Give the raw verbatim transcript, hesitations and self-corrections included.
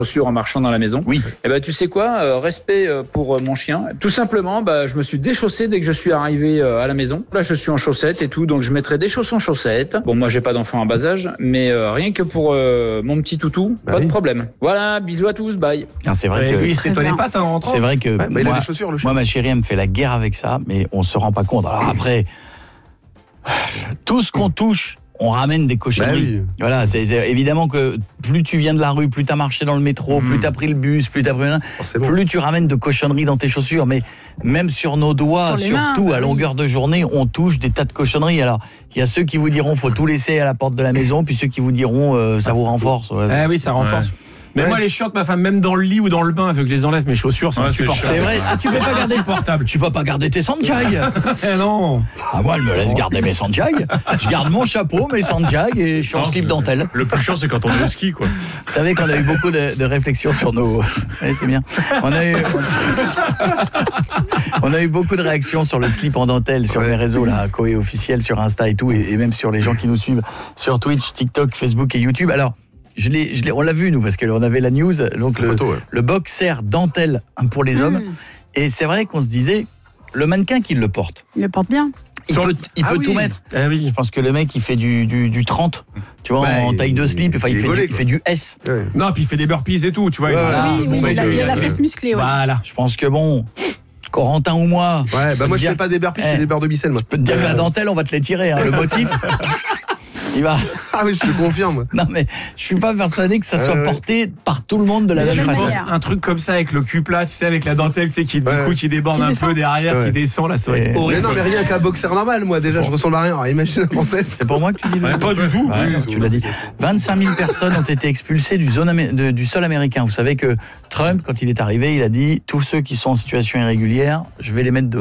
chaussures en marchant dans la maison. Oui. Et ben tu sais quoi, euh, respect euh, pour euh, mon chien. Tout simplement, bah je me suis déchaussé dès que je suis arrivé euh, à la maison. Là, je suis en chaussettes et tout, donc je mettrai des chaussons chaussettes. Bon, moi j'ai pas d'enfant en bas âge, mais euh, rien que pour euh, mon petit toutou, Bah pas oui. de problème. Voilà, bisous à tous, bye. Ah, c'est vrai Ouais, que lui, il se nettoie les pattes hein, en rentrant. c'est vrai que Ouais, bah, il moi, a des chaussures, le chien. moi ma chérie elle me fait la guerre avec ça, mais on se rend pas compte. Alors après, tout ce qu'on touche, on ramène des cochonneries. Bah oui. Voilà, c'est, c'est évidemment que plus tu viens de la rue, plus tu as marché dans le métro, Mmh. plus tu as pris le bus, plus tu as pris Forcément. plus tu ramènes de cochonneries dans tes chaussures, mais même sur nos doigts, Sur les mains, surtout bah à oui. longueur de journée, on touche des tas de cochonneries. Alors, il y a ceux qui vous diront faut tout laisser à la porte de la maison, puis ceux qui vous diront euh, ça vous renforce. Ouais. Ah oui, ça renforce. Ouais. Mais Ouais. moi, les chiantes, ma femme, même dans le lit ou dans le bain, elle veut que je les enlève mes chaussures, c'est Ouais, c'est insupportable. C'est vrai. Ah, tu peux pas garder Insupportable. Tu peux pas garder tes Santiago. Eh non. Ah, moi, elle me laisse garder mes Santiago. Je garde mon chapeau, mes Santiago et je suis en Non, slip c'est- dentelle. Le plus chiant, c'est quand on est au ski, quoi. Vous savez qu'on a eu beaucoup de, de réflexions sur nos... Oui, c'est bien. On a eu... On a eu beaucoup de réactions sur le slip en dentelle sur Ouais. les réseaux, là, Koé officiel, sur Insta et tout, et, et même sur les gens qui nous suivent sur Twitch, TikTok, Facebook et YouTube. Alors, je l'ai, je l'ai, on l'a vu, nous, parce qu'on avait la news, donc La le, photo, ouais. le boxer dentelle pour les hommes. Mmh. Et c'est vrai qu'on se disait, le mannequin qui le porte, Il le porte bien. il Sur peut, le- il Ah peut oui. tout mettre. Ah oui. Je pense que le mec, il fait du, du, du trente, tu vois, Ouais, en taille de il- slip, enfin, il, il est fait, gaulé, du, il quoi. fait du S. Ouais. Non, puis il fait des burpees et tout, tu vois. Ouais, voilà. oui, oui, Bon, il, bah, a, il a la euh, fesse musclée. Ouais. Voilà. Je pense que bon, Corentin ou moi, Ouais, bah moi je dire- fais pas des burpees, je Eh. fais des beurres de bicelle, moi. je peux te dire que la dentelle, on va te les tirer, hein, le motif. Il va. Ah oui, je te confirme. Non mais je suis pas persuadé que ça soit Ouais, ouais. porté par tout le monde de la De la même même façon. manière. Un truc comme ça avec le cul plat, tu sais, avec la dentelle, tu sais, qui, du Ouais. coup, qui déborde Qui un descend. peu derrière, Ouais. qui descend, là, ça va être Et- Mais horrible. non, mais rien qu'un boxer normal, moi déjà, je ressemble à rien. Alors imagine la dentelle. C'est pour moi que tu dis le Ouais, pas du tout. Ouais, Oui, non, tu l'as dit. vingt-cinq mille personnes ont été expulsées du, zone amé- de- du sol américain. Vous savez que Trump, quand il est arrivé, il a dit tous ceux qui sont en situation irrégulière, je vais les mettre dehors.